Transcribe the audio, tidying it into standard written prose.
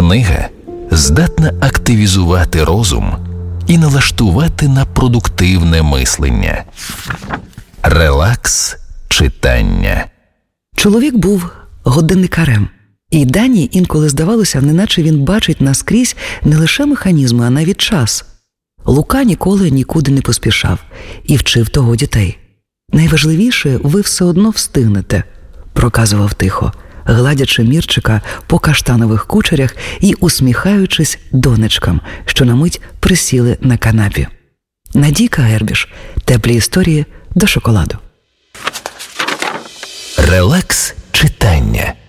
Книга здатна активізувати розум і налаштувати на продуктивне мислення. Релакс читання. Чоловік був годинникарем. І Дані інколи здавалося, неначе він бачить наскрізь не лише механізми, а навіть час. Лука ніколи нікуди не поспішав і вчив того дітей. «Найважливіше ви все одно встигнете», – проказував тихо, гладячи Мірчика по каштанових кучерях і усміхаючись донечкам, що на мить присіли на канапі. Надійка Гербіш. Теплі історії до шоколаду. Релакс читання.